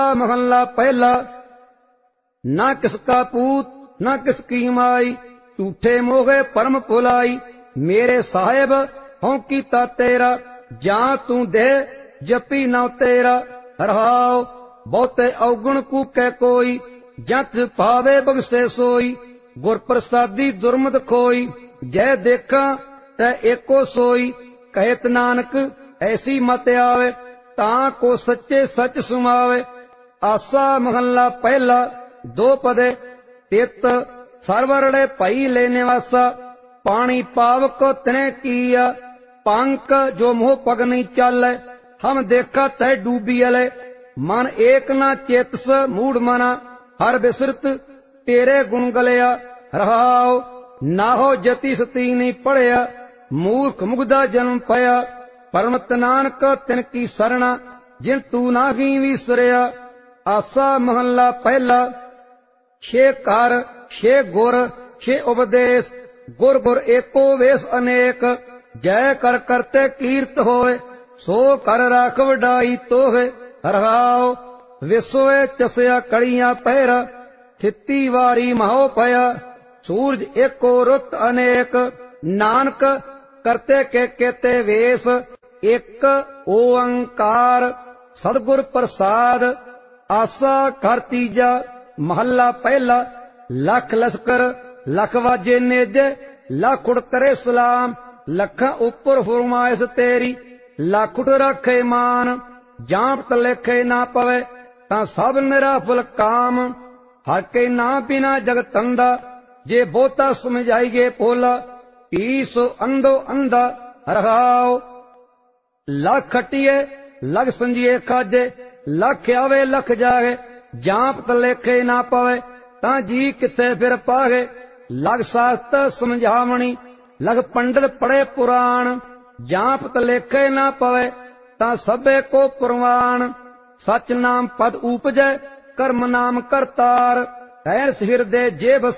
महला पहला। ना किसका पूत ना किसकी माई, झूठे मोहे परम भुलाई। मेरे साहेब हों कीता तेरा, जां तू दे जपी ना तेरा। रहाओ बहुते अवगुण कूकै कोई, जंच पावे बगसे सोई। गुर प्रसादी दुर्मत खोई, जय देखा तै एको सोई। कहत नानक ऐसी मत आवे, तां को सच्चे सच सुमावे। आसा महला पहला दो पदे। तित सरवरड़े पई ले निवासा, पानी पावक तिने किया। पंक जो मोह पग नहीं चाले, हम देखा तै डूबी अले। मन एक ना चेतस मूढ़ मना, हर बिसरत तेरे गुण गलिया। रहाओ नाहो जति सती नहीं पढ़िया, मूर्ख मुग्धा जन्म पया। परमत नानक तिनकी सरना, जिन तू नाही विसरिया। आसा महला पहला। छे कर छे गुर छे उपदेश, गुर गुर एको वेश अनेक। जय कर करते कीर्त होए, सो कर राख वडाई तोहे। रहाओ विसोए चसया कड़ियां पैरा, थिती वारी महो पया। सूरज एको रुत अनेक, नानक करते के केते वेश। एक ओंकार सदगुर प्रसाद। आसा कर तीजा महला पहला। लख लश्कर लख वाजे नेजे, लख उड़ करे सलाम। लखा उपर फरमाइश तेरी, लख उठ रखे मान। जांपत लेखे ना पवे, तां सब निराफल काम। हर के ना बिना जगतंदा, जे बहुता समझाइए भोला। ईसो अंधो अंधा। रहाओ लख खटिए लग संजिए खाजे, लख आवे लख जागे। जांपत लेखे ना पवे, तां जी किथे फिर पागे। लग शास्त्र समझावणी, लग पंडित पढ़े पुराण। जांपत लेखे ना पवे, तां सबे को प्रवाण। सच नाम पद उपजै, कर्म नाम करतार। ऐस हृदय जे बस